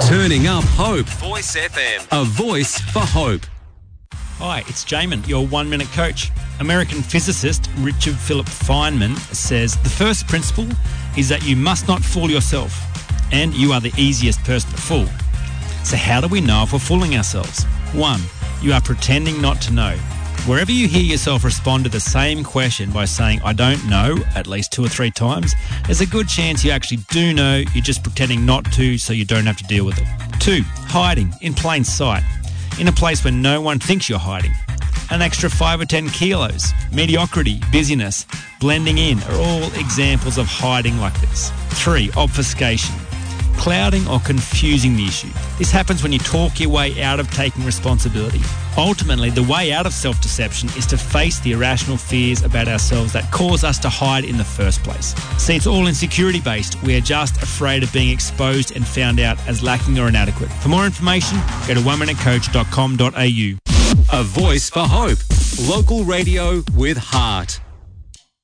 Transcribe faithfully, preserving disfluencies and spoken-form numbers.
Turning up hope. Voice F M. A voice for hope. Hi, it's Jamin, your one-minute coach. American physicist Richard Philip Feynman says the first principle is that you must not fool yourself, and you are the easiest person to fool. So how do we know if we're fooling ourselves? One, you are pretending not to know. Wherever you hear yourself respond to the same question by saying, I don't know, at least two or three times, there's a good chance you actually do know, you're just pretending not to so you don't have to deal with it. Two, hiding in plain sight, in a place where no one thinks you're hiding. An extra five or ten kilos, mediocrity, busyness, blending in are all examples of hiding like this. Three, obfuscation. Clouding or confusing the issue. This happens when you talk your way out of taking responsibility. Ultimately, the way out of self-deception is to face the irrational fears about ourselves that cause us to hide in the first place. See, it's all insecurity-based. We are just afraid of being exposed and found out as lacking or inadequate. For more information, go to one minute coach dot com dot a u. A voice for hope. Local radio with heart.